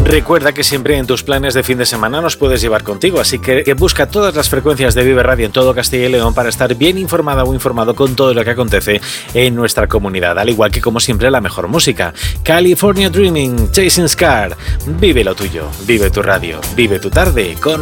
Recuerda que siempre en tus planes de fin de semana nos puedes llevar contigo, así que busca todas las frecuencias de Vive Radio en todo Castilla y León para estar bien informada o informado con todo lo que acontece en nuestra comunidad, al igual que como siempre la mejor música. California Dreaming, Chasing Scar, vive lo tuyo, vive tu radio, vive tu tarde con